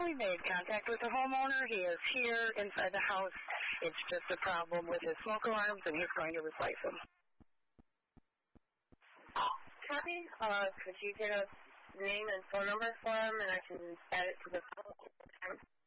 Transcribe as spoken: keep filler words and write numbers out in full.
We made contact with the homeowner. He is here inside the house. It's just a problem with his smoke alarms, and he's going to replace them. Copy. Uh, could you get a name and phone number for him, and I can add it to the file?